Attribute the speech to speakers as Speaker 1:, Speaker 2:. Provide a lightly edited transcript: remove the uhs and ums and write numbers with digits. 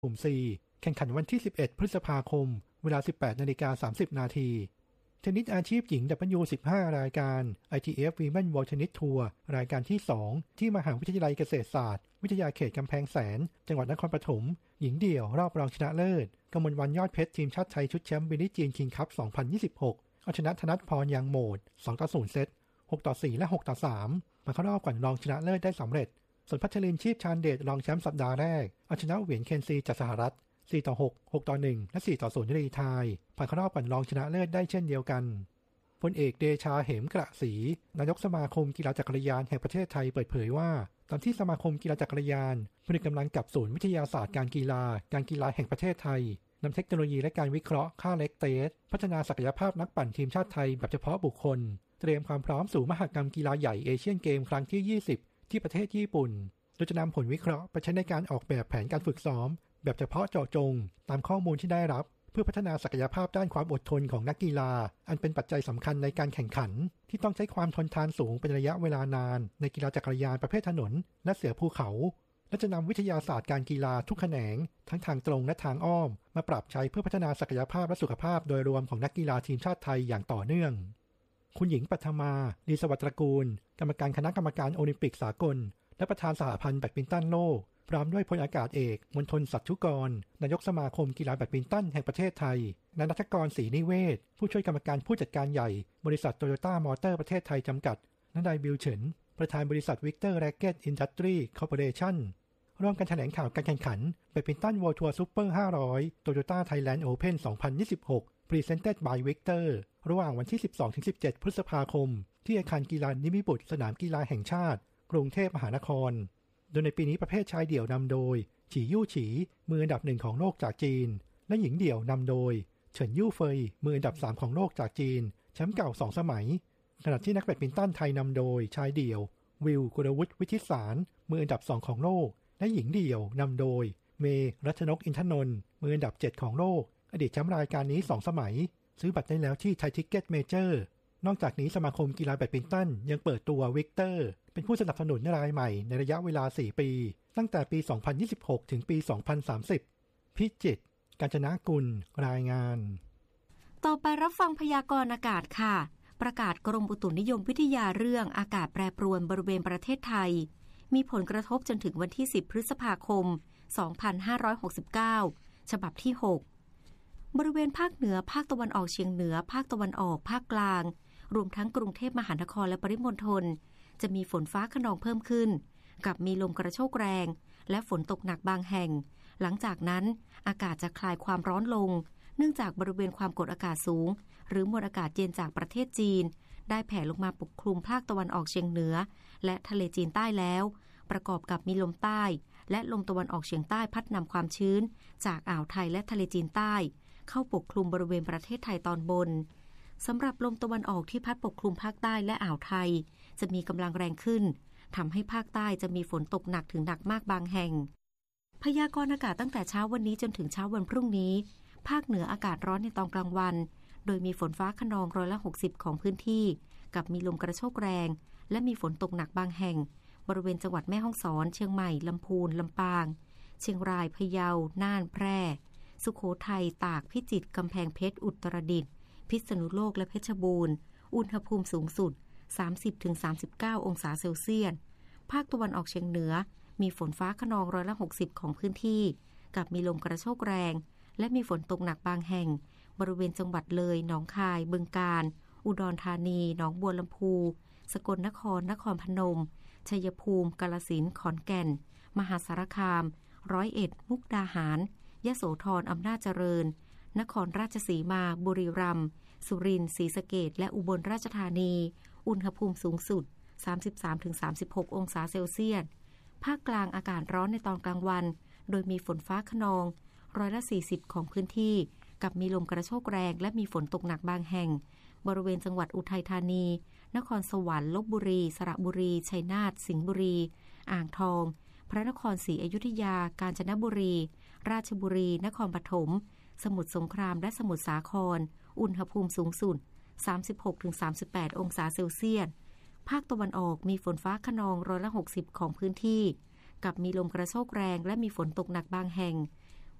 Speaker 1: กลุ่ม C แข่งขันวันที่11พฤษภาคมเวลา 18:30 น.เทนนิสอาชีพหญิง W15 รายการ ITF Women World Tennis Tour รายการที่2ที่มหาวิทยาลัยเกษตรศาสตร์วิทยาเขตกำแพงแสนจังหวัดนครปฐมหญิงเดี่ยวรอบรองชนะเลิศกมลวรรณยอดเพชรทีมชาติไทยชุดแชมป์บิลลี่จีนคิงคัพ 2026 เอาชนะธนัทพรยังโหมด 2-0 เซต 6-4 และ 6-3 มาเข้ารอบก่อนรองชนะเลิศได้สำเร็จส่วนพัชรินทร์ชีพชาญเดชรองแชมป์สัปดาห์แรกเอาชนะเหวียนเคนซีจากสหรัฐ 4-6 6-1 และ 4-0 รีไทยผ่านเข้ารอบก่อนรองชนะเลิศได้เช่นเดียวกันพลเอกเดชาเหมกระศรีนายกสมาคมกีฬาจักรยานแห่งประเทศไทยเปิดเผยว่าตามที่สมาคมกีฬาจักรยานผนึกกำลังกับศูนย์วิทยาศาสตร์การกีฬแห่งประเทศไทยนำเทคโนโลยีและการวิเคราะห์ค่าเล็กเตสพัฒนาศักยภาพนักปั่นทีมชาติไทยแบบเฉพาะบุคคลเตรียมความพร้อมสู่มหกรรมกีฬาใหญ่เอเชียนเกมครั้งที่20ที่ประเทศญี่ปุ่นโดยจะนำผลวิเคราะห์ไปใช้ในการออกแบบแผนการฝึกซ้อมแบบเฉพาะเจาะจงตามข้อมูลที่ได้รับเพื่อพัฒนาศักยภาพด้านความอดทนของนักกีฬาอันเป็นปัจจัยสำคัญในการแข่งขันที่ต้องใช้ความทนทานสูงเป็นระยะเวลานานในกีฬาจักรยานประเภทถนนและเสือภูเขาและจะนำวิทยาศาสตร์การกีฬาทุกแขนงทั้งทางตรงและทางอ้อมมาปรับใช้เพื่อพัฒนาศักยภาพและสุขภาพโดยรวมของนักกีฬาทีมชาติไทยอย่างต่อเนื่องคุณหญิงปัทมาลีสวัสดิ์ตระกูลกรรมการคณะกรรมการโอลิมปิกสากลและประธานสหพันธ์แบดมินตันโลกพร้อมด้วยพลอากาศเอกมณฑลสัตย์ชุกรนายกสมาคมกีฬาแบดมินตันแห่งประเทศไทยนายณัฐกรศรีนิเวศผู้ช่วยกรรมการผู้จัดการใหญ่บริษัทโตโยต้ามอเตอร์ประเทศไทยจำกัดนายบิลเฉินประธานบริษัทวิกเตอร์แร็กเก็ตอินดัสทรีคอร์ปอเรชั่นร่วมกันแถลงข่าวการแข่งขันแบดมินตันเวิลด์ทัวร์ซุปเปอร์500 Toyota Thailand Open 2026 Presented by Victor ระหว่างวันที่ 12-17 พฤษภาคมที่อาคารกีฬานิมิบุตรสนามกีฬาแห่งชาติกรุงเทพมหานครโดยในปีนี้ประเภทชายเดี่ยวนำโดยฉียู่ฉีมืออันดับ1ของโลกจากจีนและหญิงเดี่ยวนำโดยเฉินยู่เฟยมืออันดับ3ของโลกจากจีนแชมป์เก่า2สมัยขณะที่นักแบดมินตันไทยนำโดยชายเดี่ยววิลกุลวุฒิวิทิสารมืออันดับ2ของโลกและหญิงเดี่ยวนำโดยเมรัชนกอินทนนท์มืออันดับ7ของโลกอดีตแชมป์รายการนี้2สมัยซื้อบัตรได้แล้วที่ไทยทิกเก็ตเมเจอร์นอกจากนี้สมาคมกีฬาแบดมินตันยังเปิดตัววิกเตอร์เป็นผู้สนับสนุนรายใหม่ในระยะเวลา4ปีตั้งแต่ปี 2026 ถึงปี 2030 พิจิตร กาญจนกุล รายงาน
Speaker 2: ต่อไปรับฟังพยากรณ์อากาศค่ะประกาศกรมอุตุนิยมวิทยาเรื่องอากาศแปรปรวนบริเวณประเทศไทยมีผลกระทบจนถึงวันที่10พฤษภาคม 2569 ฉบับที่6บริเวณภาคเหนือภาคตะวันออกเฉียงเหนือภาคตะวันออกภาคกลางรวมทั้งกรุงเทพมหานครและปริมณฑลจะมีฝนฟ้าคะนองเพิ่มขึ้นกับมีลมกระโชกแรงและฝนตกหนักบางแห่งหลังจากนั้นอากาศจะคลายความร้อนลงเนื่องจากบริเวณความกดอากาศสูงหรือมวลอากาศเย็นจากประเทศจีนได้แผ่ลงมาปกคลุมภาคตะวันออกเฉียงเหนือและทะเลจีนใต้แล้วประกอบกับมีลมใต้และลมตะวันออกเฉียงใต้พัดนำความชื้นจากอ่าวไทยและทะเลจีนใต้เข้าปกคลุมบริเวณประเทศไทยตอนบนสำหรับลมตะวันออกที่พัดปกคลุมภาคใต้และอ่าวไทยจะมีกำลังแรงขึ้นทำให้ภาคใต้จะมีฝนตกหนักถึงหนักมากบางแห่งพยากรณ์อากาศตั้งแต่เช้าวันนี้จนถึงเช้าวันพรุ่งนี้ภาคเหนืออากาศร้อนในตอนกลางวันโดยมีฝนฟ้าคะนอง60%ของพื้นที่กับมีลมกระโชกแรงและมีฝนตกหนักบางแห่งบริเวณจังหวัดแม่ฮ่องสอนเชียงใหม่ลำพูนลำปางเชียงรายพะเยาน่านแพร่สุโขทัยตากพิจิตรกำแพงเพชรอุตรดิตถ์พิษณุโลกและเพชรบูรณ์อุณหภูมิสูงสุด 30-39 องศาเซลเซียสภาคตะวันออกเฉียงเหนือมีฝนฟ้าคะนอง60%ของพื้นที่กับมีลมกระโชกแรงและมีฝนตกหนักบางแห่งบริเวณจังหวัดเลยหนองคายบึงกาฬอุดรธานีหนองบัวลำพูสกลนครนครพนมชัยภูมิกาฬสินธุ์ขอนแก่นมหาสารคาม101มุกดาหารยโสธรอำนาจเจริญนครราชสีมาบุรีรัมย์สุรินทร์ศรีสะเกษและอุบลราชธานีอุณหภูมิสูงสุด 33-36 องศาเซลเซียสภาคกลางอากาศร้อนในตอนกลางวันโดยมีฝนฟ้าคะนอง40%ของพื้นที่กับมีลมกระโชกแรงและมีฝนตกหนักบางแห่งบริเวณจังหวัดอุทัยธานีนครสวรรค์ลพบุรีสระบุรีชัยนาทสิงห์บุรีอ่างทองพระนครศรีอยุธยากาญจนบุรีราชบุรีนครปฐมสมุทรสงครามและสมุทรสาครอุณหภูมิสูงสุด 36-38 องศาเซลเซียสภาคตะวันออกมีฝนฟ้าคะนอง60%ของพื้นที่กับมีลมกระโชกแรงและมีฝนตกหนักบางแห่ง